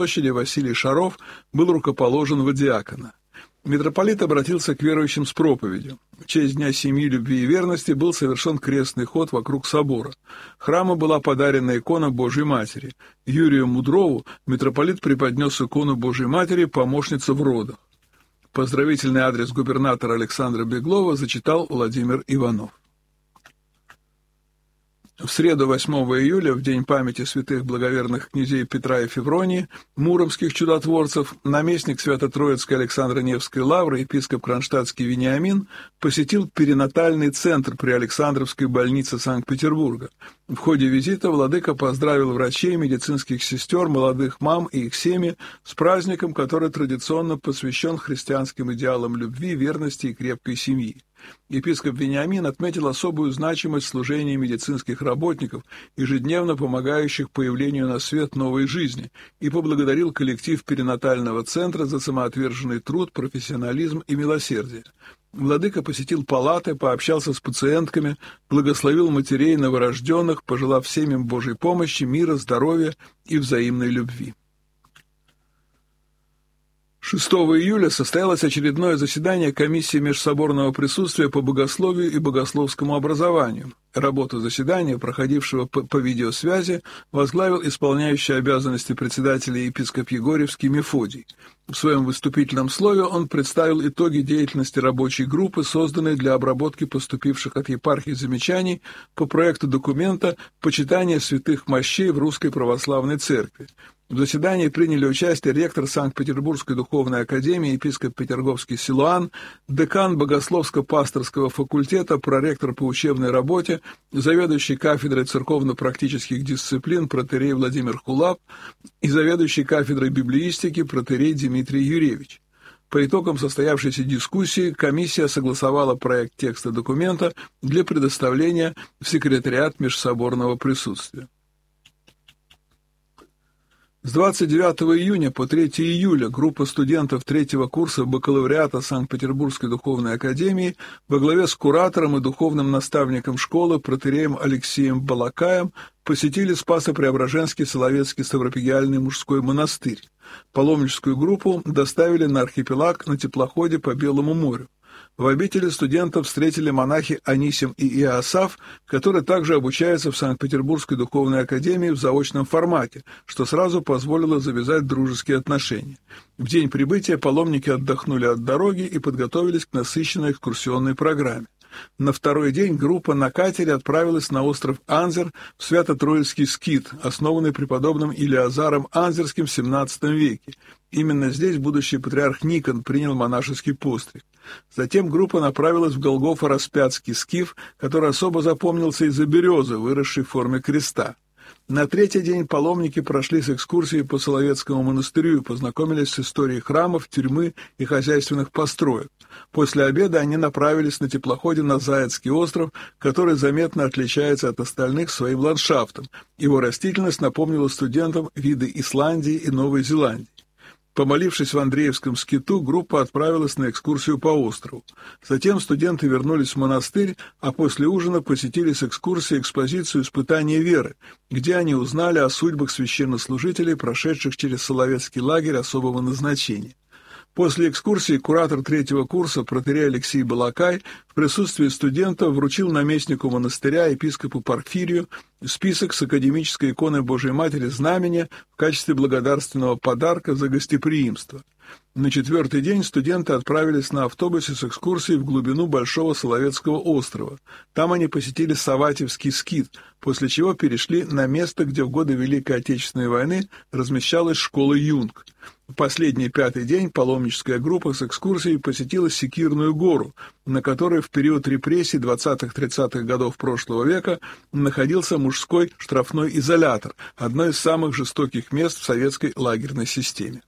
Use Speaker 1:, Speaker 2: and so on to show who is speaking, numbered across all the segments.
Speaker 1: площади Василий Шаров был рукоположен во диакона. Митрополит обратился к верующим с проповедью. В честь Дня семьи, любви и верности был совершен крестный ход вокруг собора. Храму была подарена икона Божьей Матери. Юрию Мудрову митрополит преподнес икону Божьей Матери «Помощница в родах». Поздравительный адрес губернатора Александра Беглова зачитал Владимир Иванов. В среду 8 июля, в день памяти святых благоверных князей Петра и Февронии, муромских чудотворцев, наместник Свято-Троицкой Александро-Невской лавры, епископ Кронштадтский Вениамин, посетил перинатальный центр при Александровской больнице Санкт-Петербурга. В ходе визита владыка поздравил врачей, медицинских сестер, молодых мам и их семьи с праздником, который традиционно посвящен христианским идеалам любви, верности и крепкой семьи. Епископ Вениамин отметил особую значимость служения медицинских работников, ежедневно помогающих появлению на свет новой жизни, и поблагодарил коллектив перинатального центра за самоотверженный труд, профессионализм и милосердие. Владыка посетил палаты, пообщался с пациентками, благословил матерей новорожденных, пожелав семьям Божьей помощи, мира, здоровья и взаимной любви. 6 июля состоялось очередное заседание комиссии межсоборного присутствия по богословию и богословскому образованию. Работу заседания, проходившего по видеосвязи, возглавил исполняющий обязанности председателя епископ Егорьевский Мефодий. В своем выступительном слове он представил итоги деятельности рабочей группы, созданной для обработки поступивших от епархии замечаний по проекту документа «Почитание святых мощей в Русской Православной Церкви». В заседании приняли участие ректор Санкт-Петербургской духовной академии, епископ Петерговский Силуан, декан Богословско-пасторского факультета, проректор по учебной работе, заведующий кафедрой церковно-практических дисциплин протоиерей Владимир Хулап и заведующий кафедрой библеистики протоиерей Дмитрий Юревич. По итогам состоявшейся дискуссии комиссия согласовала проект текста документа для предоставления в секретариат межсоборного присутствия. С 29 июня по 3 июля группа студентов 3-го курса бакалавриата Санкт-Петербургской духовной академии во главе с куратором и духовным наставником школы протоиереем Алексеем Балакаем посетили Спасо-Преображенский Соловецкий Ставропигиальный мужской монастырь. Паломническую группу доставили на архипелаг на теплоходе по Белому морю. В обители студентов встретили монахи Анисим и Иоасаф, которые также обучаются в Санкт-Петербургской духовной академии в заочном формате, что сразу позволило завязать дружеские отношения. В день прибытия паломники отдохнули от дороги и подготовились к насыщенной экскурсионной программе. На второй день группа на катере отправилась на остров Анзер в Свято-Троицкий скит, основанный преподобным Илиазаром Анзерским в XVII веке. Именно здесь будущий патриарх Никон принял монашеский постриг. Затем группа направилась в Голгофо-Распятский скиф, который особо запомнился из-за березы, выросшей в форме креста. На третий день паломники прошли с экскурсией по Соловецкому монастырю и познакомились с историей храмов, тюрьмы и хозяйственных построек. После обеда они направились на теплоходе на Заяцкий остров, который заметно отличается от остальных своим ландшафтом. Его растительность напомнила студентам виды Исландии и Новой Зеландии. Помолившись в Андреевском скиту, группа отправилась на экскурсию по острову. Затем студенты вернулись в монастырь, а после ужина посетили с экскурсией экспозицию «Испытание веры», где они узнали о судьбах священнослужителей, прошедших через Соловецкий лагерь особого назначения. После экскурсии куратор 3-го курса протоиерей Алексей Балакай в присутствии студентов вручил наместнику монастыря епископу Порфирию список с академической иконой Божией Матери знамения в качестве благодарственного подарка за гостеприимство. На 4-й день студенты отправились на автобусе с экскурсией в глубину Большого Соловецкого острова. Там они посетили Саватьевский скит, после чего перешли на место, где в годы Великой Отечественной войны размещалась школа Юнг. В последний 5-й день паломническая группа с экскурсией посетила Секирную гору, на которой в период репрессий 20-30-х годов прошлого века находился мужской штрафной изолятор, одно из самых жестоких мест в советской лагерной системе.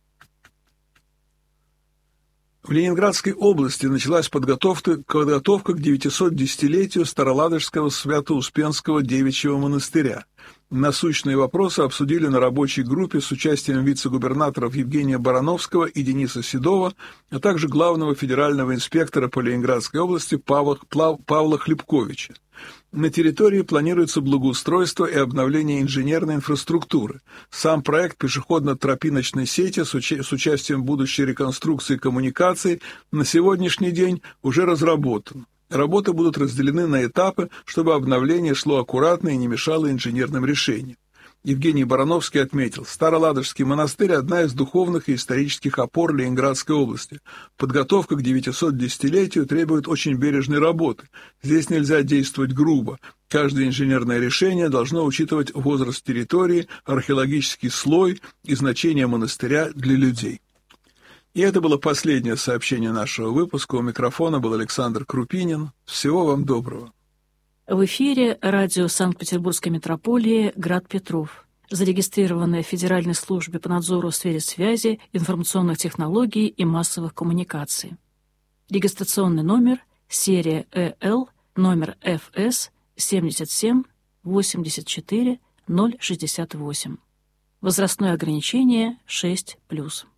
Speaker 1: В Ленинградской области началась подготовка к 910-летию Староладожского Свято-Успенского девичьего монастыря. Насущные вопросы обсудили на рабочей группе с участием вице-губернаторов Евгения Барановского и Дениса Седова, а также главного федерального инспектора по Ленинградской области Павла Хлебковича. На территории планируется благоустройство и обновление инженерной инфраструктуры. Сам проект пешеходно-тропиночной сети с участием будущей реконструкции коммуникаций на сегодняшний день уже разработан. Работы будут разделены на этапы, чтобы обновление шло аккуратно и не мешало инженерным решениям. Евгений Барановский отметил, Староладожский монастырь – одна из духовных и исторических опор Ленинградской области. Подготовка к 910-летию требует очень бережной работы. Здесь нельзя действовать грубо. Каждое инженерное решение должно учитывать возраст территории, археологический слой и значение монастыря для людей. И это было последнее сообщение нашего выпуска. У микрофона был Александр Крупинин. Всего вам доброго.
Speaker 2: В эфире радио Санкт-Петербургской метрополии «Град Петров», зарегистрированное в Федеральной службе по надзору в сфере связи, информационных технологий и массовых коммуникаций. Регистрационный номер, серия ЭЛ, номер ФС 77 84 068. Возрастное ограничение 6+.